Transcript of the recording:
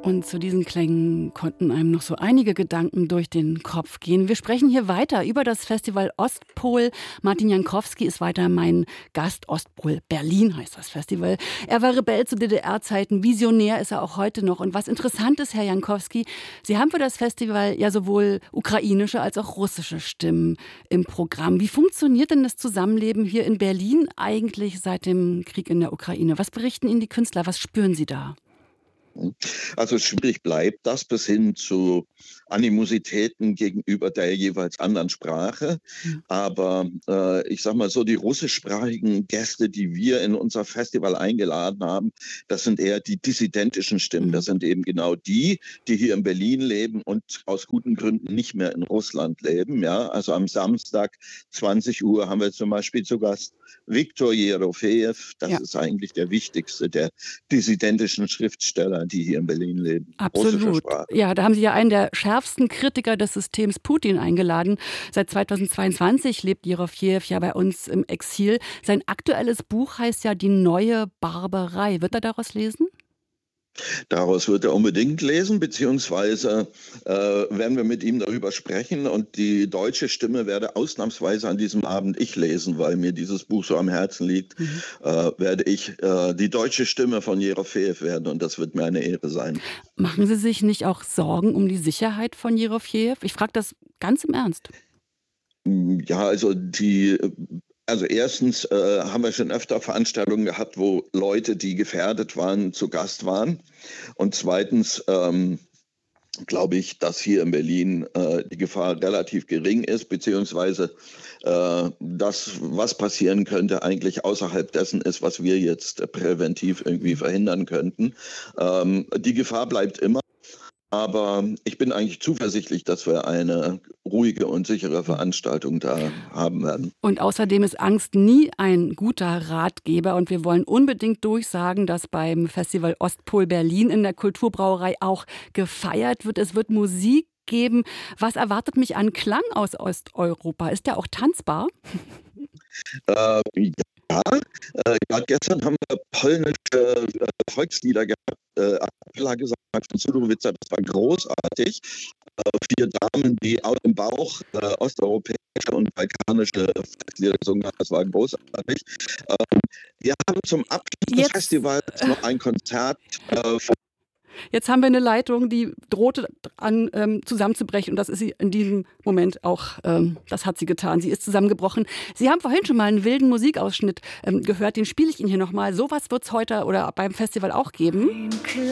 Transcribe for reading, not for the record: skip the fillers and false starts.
Und zu diesen Klängen konnten einem noch so einige Gedanken durch den Kopf gehen. Wir sprechen hier weiter über das Festival Ostpol. Martin Jankowski ist weiter mein Gast. Ostpol Berlin heißt das Festival. Er war Rebell zu DDR-Zeiten, Visionär ist er auch heute noch. Und was interessant ist, Herr Jankowski, Sie haben für das Festival ja sowohl ukrainische als auch russische Stimmen im Programm. Wie funktioniert denn das Zusammenleben hier in Berlin eigentlich seit dem Krieg in der Ukraine? Was berichten Ihnen die Künstler? Was spüren Sie da? Also schwierig bleibt das bis hin zu Animositäten gegenüber der jeweils anderen Sprache. Aber ich sag mal so, die russischsprachigen Gäste, die wir in unser Festival eingeladen haben, das sind eher die dissidentischen Stimmen. Das sind eben genau die hier in Berlin leben und aus guten Gründen nicht mehr in Russland leben. Ja? Also am Samstag 20 Uhr haben wir zum Beispiel zu Gast Viktor Jerofejew. Das ist eigentlich der wichtigste der dissidentischen Schriftsteller, die hier in Berlin leben. Absolut. Ja, da haben Sie ja einen der schärfsten Kritiker des Systems Putin eingeladen. Seit 2022 lebt Jerofejew ja bei uns im Exil. Sein aktuelles Buch heißt ja Die neue Barbarei. Wird er daraus lesen? Daraus wird er unbedingt lesen, beziehungsweise werden wir mit ihm darüber sprechen und die deutsche Stimme werde ausnahmsweise an diesem Abend ich lesen, weil mir dieses Buch so am Herzen liegt, werde ich die deutsche Stimme von Jerofejew werden und das wird mir eine Ehre sein. Machen Sie sich nicht auch Sorgen um die Sicherheit von Jerofejew? Ich frage das ganz im Ernst. Ja, also erstens haben wir schon öfter Veranstaltungen gehabt, wo Leute, die gefährdet waren, zu Gast waren. Und zweitens glaube ich, dass hier in Berlin die Gefahr relativ gering ist, beziehungsweise das, was passieren könnte, eigentlich außerhalb dessen ist, was wir jetzt präventiv irgendwie verhindern könnten. Die Gefahr bleibt immer. Aber ich bin eigentlich zuversichtlich, dass wir eine ruhige und sichere Veranstaltung da haben werden. Und außerdem ist Angst nie ein guter Ratgeber. Und wir wollen unbedingt durchsagen, dass beim Festival Ostpol Berlin in der Kulturbrauerei auch gefeiert wird. Es wird Musik geben. Was erwartet mich an Klang aus Osteuropa? Ist der auch tanzbar? Gerade gestern haben wir polnische Volkslieder gehabt. Attila gesagt von Sudowica, das war großartig. 4 Damen, die aus dem Bauch osteuropäische und balkanische Volkslieder gesungen haben, das war großartig. Wir haben zum Abschluss des Festivals noch ein Konzert Jetzt haben wir eine Leitung, die drohte an zusammenzubrechen und das ist sie in diesem Moment auch, das hat sie getan. Sie ist zusammengebrochen. Sie haben vorhin schon mal einen wilden Musikausschnitt gehört, den spiele ich Ihnen hier nochmal. Sowas wird es heute oder beim Festival auch geben.